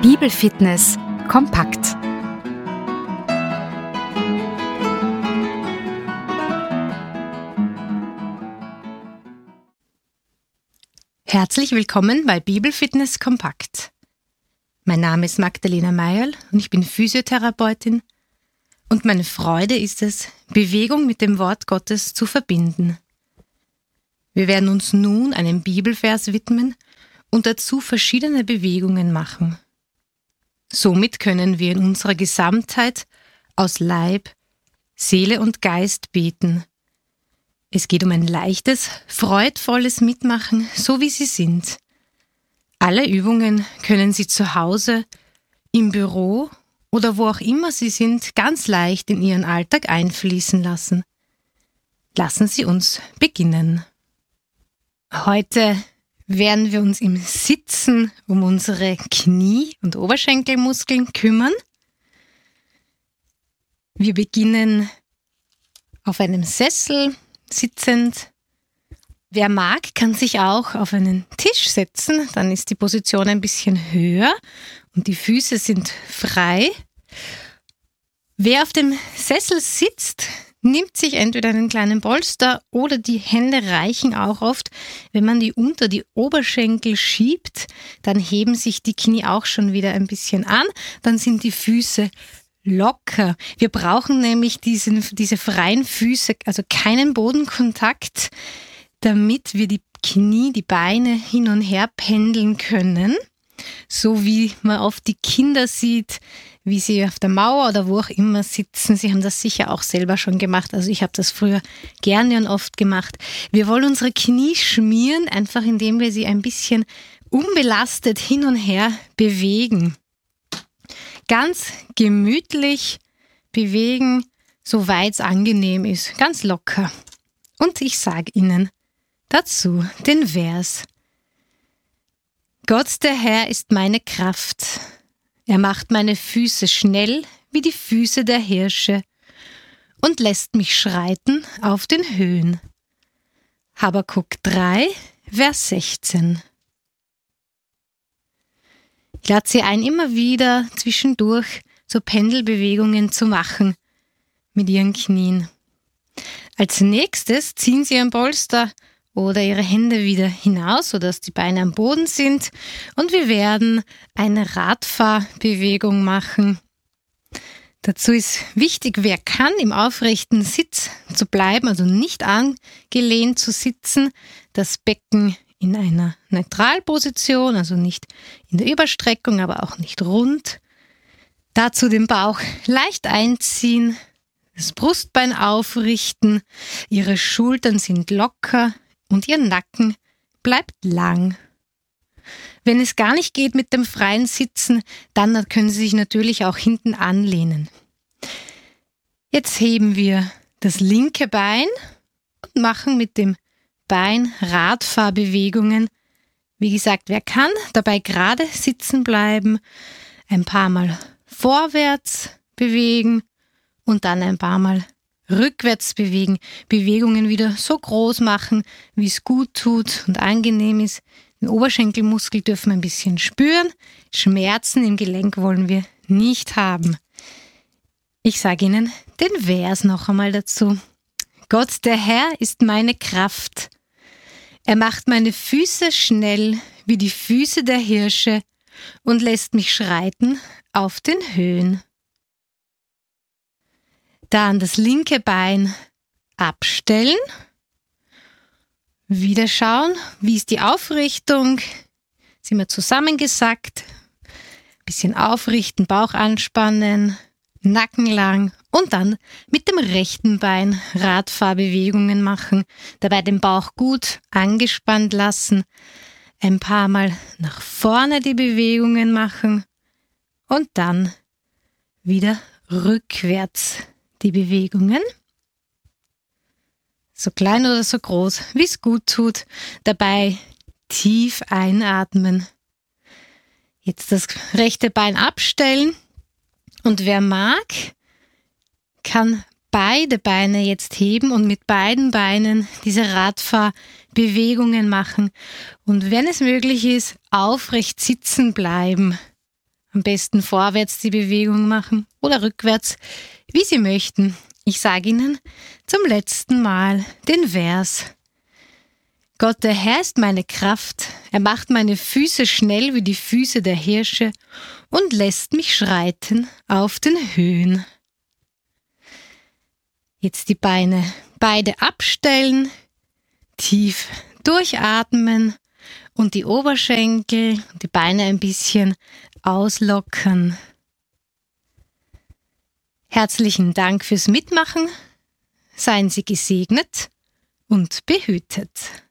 Bibelfitness kompakt. Herzlich willkommen bei Bibelfitness kompakt. Mein Name ist Magdalena Meierl und ich bin Physiotherapeutin und meine Freude ist es, Bewegung mit dem Wort Gottes zu verbinden. Wir werden uns nun einem Bibelvers widmen und dazu verschiedene Bewegungen machen. Somit können wir in unserer Gesamtheit aus Leib, Seele und Geist beten. Es geht um ein leichtes, freudvolles Mitmachen, so wie Sie sind. Alle Übungen können Sie zu Hause, im Büro oder wo auch immer Sie sind, ganz leicht in Ihren Alltag einfließen lassen. Lassen Sie uns beginnen. Heute werden wir uns im Sitzen um unsere Knie- und Oberschenkelmuskeln kümmern. Wir beginnen auf einem Sessel sitzend. Wer mag, kann sich auch auf einen Tisch setzen, dann ist die Position ein bisschen höher und die Füße sind frei. Wer auf dem Sessel sitzt, nimmt sich entweder einen kleinen Polster oder die Hände reichen auch oft. Wenn man die unter die Oberschenkel schiebt, dann heben sich die Knie auch schon wieder ein bisschen an. Dann sind die Füße locker. Wir brauchen nämlich diese freien Füße, also keinen Bodenkontakt, damit wir die Knie, die Beine hin und her pendeln können. So wie man oft die Kinder sieht, wie sie auf der Mauer oder wo auch immer sitzen. Sie haben das sicher auch selber schon gemacht. Also ich habe das früher gerne und oft gemacht. Wir wollen unsere Knie schmieren, einfach indem wir sie ein bisschen unbelastet hin und her bewegen. Ganz gemütlich bewegen, soweit es angenehm ist. Ganz locker. Und ich sage Ihnen dazu den Vers. Gott, der Herr, ist meine Kraft. Er macht meine Füße schnell wie die Füße der Hirsche und lässt mich schreiten auf den Höhen. Habakuk 3, Vers 16. Ich lade Sie ein, immer wieder zwischendurch so Pendelbewegungen zu machen mit Ihren Knien. Als nächstes ziehen Sie Ihren Polster oder Ihre Hände wieder hinaus, sodass die Beine am Boden sind. Und wir werden eine Radfahrbewegung machen. Dazu ist wichtig, wer kann, im aufrechten Sitz zu bleiben, also nicht angelehnt zu sitzen, das Becken in einer Neutralposition, also nicht in der Überstreckung, aber auch nicht rund. Dazu den Bauch leicht einziehen, das Brustbein aufrichten, Ihre Schultern sind locker und Ihr Nacken bleibt lang. Wenn es gar nicht geht mit dem freien Sitzen, dann können Sie sich natürlich auch hinten anlehnen. Jetzt heben wir das linke Bein und machen mit dem Bein Radfahrbewegungen. Wie gesagt, wer kann, dabei gerade sitzen bleiben, ein paar Mal vorwärts bewegen und dann ein paar Mal rückwärts bewegen, Bewegungen wieder so groß machen, wie es gut tut und angenehm ist. Den Oberschenkelmuskel dürfen wir ein bisschen spüren. Schmerzen im Gelenk wollen wir nicht haben. Ich sage Ihnen den Vers noch einmal dazu. Gott, der Herr, ist meine Kraft. Er macht meine Füße schnell wie die Füße der Hirsche und lässt mich schreiten auf den Höhen. Dann das linke Bein abstellen. Wieder schauen, wie ist die Aufrichtung. Sind wir zusammengesackt. Bisschen aufrichten, Bauch anspannen, Nacken lang und dann mit dem rechten Bein Radfahrbewegungen machen. Dabei den Bauch gut angespannt lassen. Ein paar Mal nach vorne die Bewegungen machen und dann wieder rückwärts die Bewegungen. So klein oder so groß, wie es gut tut. Dabei tief einatmen. Jetzt das rechte Bein abstellen. Und wer mag, kann beide Beine jetzt heben und mit beiden Beinen diese Radfahrbewegungen machen. Und wenn es möglich ist, aufrecht sitzen bleiben. Am besten vorwärts die Bewegung machen oder rückwärts, wie Sie möchten. Ich sage Ihnen zum letzten Mal den Vers. Gott, der Herr ist meine Kraft, er macht meine Füße schnell wie die Füße der Hirsche und lässt mich schreiten auf den Höhen. Jetzt die Beine beide abstellen, tief durchatmen und die Oberschenkel und die Beine ein bisschen auslockern. Herzlichen Dank fürs Mitmachen. Seien Sie gesegnet und behütet.